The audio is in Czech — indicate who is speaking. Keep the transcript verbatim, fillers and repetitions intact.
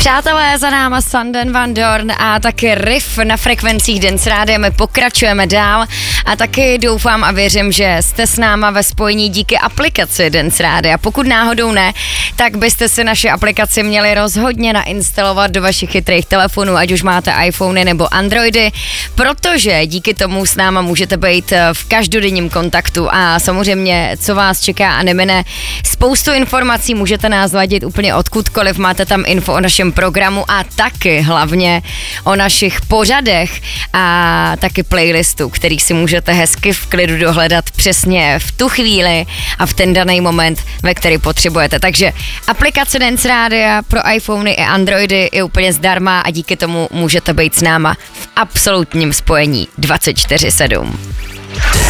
Speaker 1: Přátelé, za náma Sanden Van Dorn a taky riff na frekvencích Dance Rádia. My pokračujeme dál a taky doufám a věřím, že jste s náma ve spojení díky aplikaci Dance Rádia. Pokud náhodou ne, tak byste si naši aplikaci měli rozhodně nainstalovat do vašich chytrých telefonů, ať už máte iPhony nebo Androidy, protože díky tomu s náma můžete být v každodenním kontaktu a samozřejmě, co vás čeká a nemine, spoustu informací, můžete nás ladit úplně odkudkoliv, máte tam info o našem programu a taky hlavně o našich pořadech a taky playlistu, který si můžete hezky v klidu dohledat přesně v tu chvíli a v ten daný moment, ve který potřebujete. Takže aplikace Dance Rádia pro iPhony i Androidy je úplně zdarma a díky tomu můžete být s náma v absolutním spojení dvacet čtyři sedm.